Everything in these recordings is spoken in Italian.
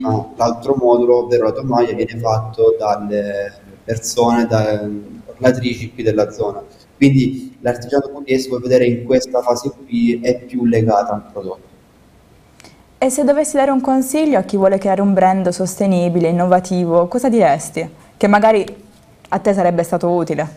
l'altro modulo, ovvero la tomaia, viene fatto dalle persone, da ornatrici qui della zona. Quindi l'artigiano pugliese, puoi vedere in questa fase qui, è più legata al prodotto. E se dovessi dare un consiglio a chi vuole creare un brand sostenibile, innovativo, cosa diresti? Che magari a te sarebbe stato utile.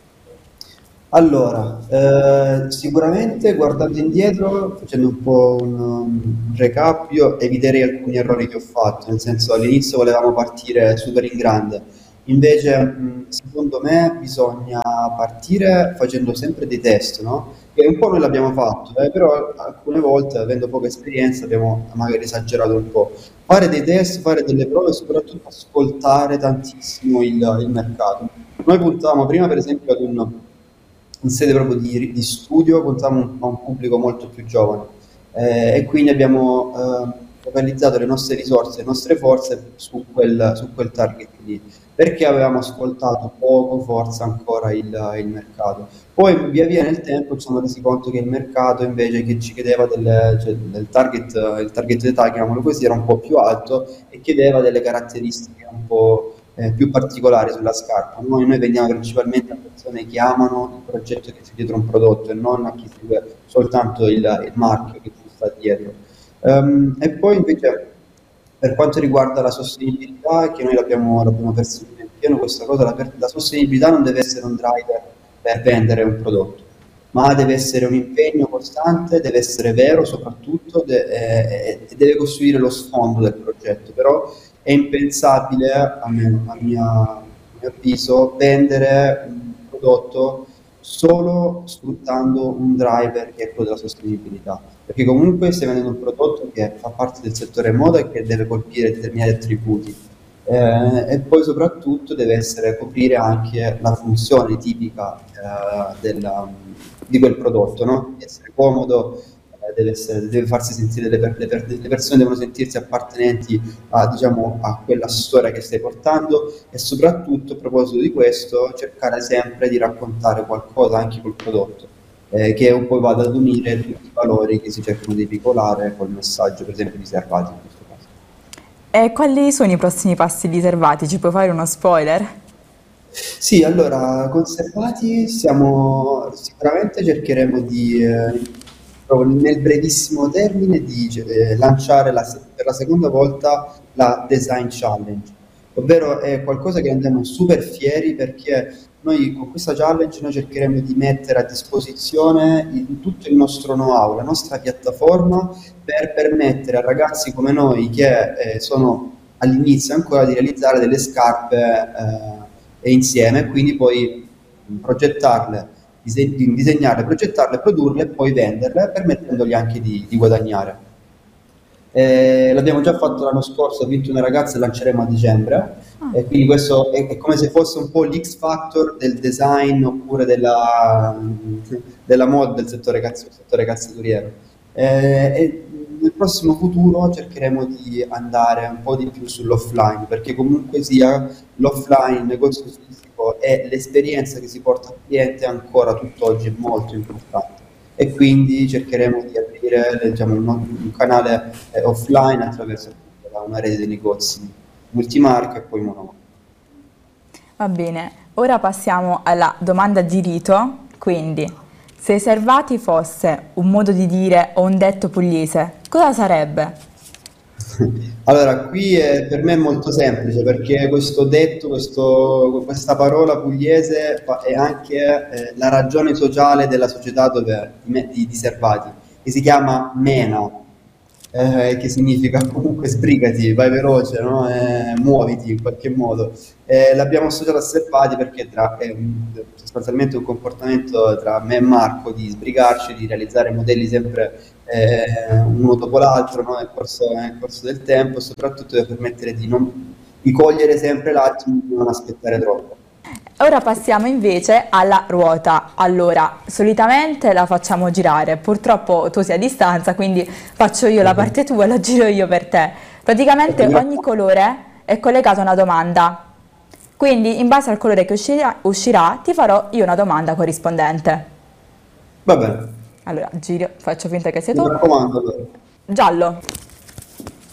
Allora, sicuramente guardando indietro, facendo un po' un recap, io eviterei alcuni errori che ho fatto, nel senso all'inizio volevamo partire super in grande, invece secondo me bisogna partire facendo sempre dei test, no? Che un po' noi l'abbiamo fatto, però alcune volte, avendo poca esperienza, abbiamo magari esagerato un po'. Fare dei test, fare delle prove e soprattutto ascoltare tantissimo il mercato. Noi puntavamo prima, per esempio, ad in sede proprio di studio, puntavamo a un pubblico molto più giovane e quindi abbiamo focalizzato le nostre risorse, le nostre forze su quel target lì, perché avevamo ascoltato poco, forse ancora il mercato. Poi via via nel tempo ci siamo resi conto che il mercato invece che ci chiedeva cioè, il target d'età, chiamiamolo così, era un po' più alto e chiedeva delle caratteristiche un po' più particolari sulla scarpa. Noi vendiamo principalmente a persone che amano il progetto che c'è dietro un prodotto e non a chi segue soltanto il marchio che ci sta dietro. E poi invece per quanto riguarda la sostenibilità, che noi l'abbiamo perseguita in pieno, questa cosa, la sostenibilità non deve essere un driver per vendere un prodotto, ma deve essere un impegno costante, deve essere vero soprattutto e deve costruire lo sfondo del progetto, però è impensabile, a mio avviso, vendere un prodotto solo sfruttando un driver che è quello della sostenibilità, perché comunque stai vendendo un prodotto che fa parte del settore moda e che deve colpire determinati attributi. E poi soprattutto deve essere coprire anche la funzione tipica di quel prodotto, no? Deve essere comodo, deve farsi sentire le persone devono sentirsi appartenenti a, diciamo, a quella storia che stai portando e soprattutto a proposito di questo cercare sempre di raccontare qualcosa anche col prodotto. Che un po' vada ad unire tutti i valori che si cercano di veicolare col messaggio, per esempio, riservati in questo caso. E quali sono i prossimi passi riservati? Ci puoi fare uno spoiler? Sì, allora, conservati siamo sicuramente cercheremo di, proprio nel brevissimo termine, di lanciare per la seconda volta la Design Challenge, ovvero è qualcosa che andiamo super fieri perché noi con questa challenge noi cercheremo di mettere a disposizione tutto il nostro know-how, la nostra piattaforma per permettere a ragazzi come noi che sono all'inizio ancora di realizzare delle scarpe e insieme, quindi poi progettarle, disegnarle, progettarle, produrle e poi venderle, permettendogli anche di guadagnare. L'abbiamo già fatto l'anno scorso, ha vinto una ragazza e lanceremo a dicembre. Ah. E quindi questo è come se fosse un po' l'X factor del design oppure della moda del settore calzaturiero. E nel prossimo futuro cercheremo di andare un po' di più sull'offline, perché comunque sia l'offline, il negozio fisico e l'esperienza che si porta al cliente ancora tutt'oggi è molto importante. E quindi cercheremo di aprire diciamo, un canale offline attraverso appunto, una rete di negozi multimarca e poi monomarca. Va bene, ora passiamo alla domanda di rito, quindi se i servati fosse un modo di dire o un detto pugliese, cosa sarebbe? Allora, qui per me è molto semplice perché questo detto, questa parola pugliese è anche la ragione sociale della società di Servati, che si chiama mena, che significa comunque sbrigati, vai veloce, no? Muoviti in qualche modo. L'abbiamo associato a Servati perché sostanzialmente un comportamento tra me e Marco di sbrigarci, di realizzare modelli sempre uno dopo l'altro, no? Nel corso del tempo e soprattutto per permettere di cogliere sempre l'attimo di non aspettare troppo. Ora passiamo invece alla ruota. Allora, solitamente la facciamo girare, purtroppo tu sei a distanza, quindi faccio io la parte tua e la giro io per te. Ecco, Praticamente mi ogni raccomando. colore è collegato a una domanda, quindi in base al colore che uscirà ti farò io una domanda corrispondente. Va bene, Allora, giro, faccio finta che sei mi tu. raccomando allora. Giallo.